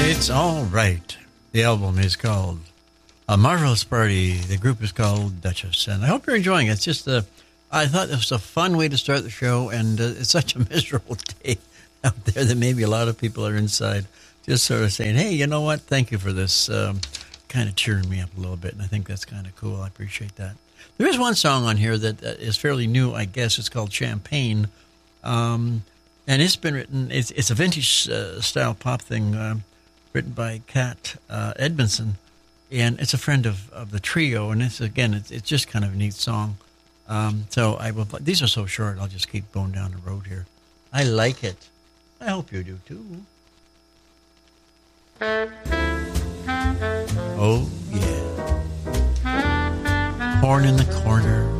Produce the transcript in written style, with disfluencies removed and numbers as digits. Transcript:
It's all right. The album is called A Marvelous Party. The group is called Duchess. And I hope you're enjoying it. It's just I thought it was a fun way to start the show, and it's such a miserable day out there that maybe a lot of people are inside just sort of saying, hey, you know what? Thank you for this. Kind of cheering me up a little bit, and I think that's kind of cool. I appreciate that. There is one song on here that is fairly new, I guess. It's called Champagne. And it's been written, it's a vintage style pop thing written by Kat Edmondson. And it's a friend of the trio. And it's just kind of a neat song. So these are so short, I'll just keep going down the road here. I like it. I hope you do too. Oh, yeah. Horn in the corner.